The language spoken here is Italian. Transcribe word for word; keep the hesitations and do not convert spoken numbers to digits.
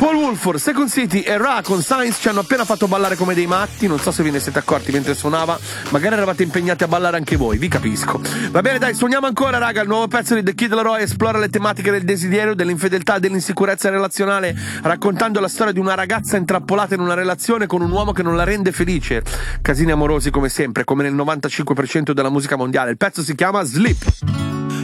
Paul Woolford, Second City e Ra con Science ci hanno appena fatto ballare come dei matti. Non so se ve ne siete accorti mentre suonava, magari eravate impegnati a ballare anche voi, vi capisco. Va bene, dai, suoniamo ancora, raga. Il nuovo pezzo di The Kid Laroi esplora le tematiche del desiderio, dell'infedeltà e dell'insicurezza relazionale, raccontando la storia di una ragazza intrappolata in una relazione con un uomo che non la rende felice. Casini amorosi come sempre, come nel novantacinque per cento della musica mondiale. Il pezzo si chiama Sleep.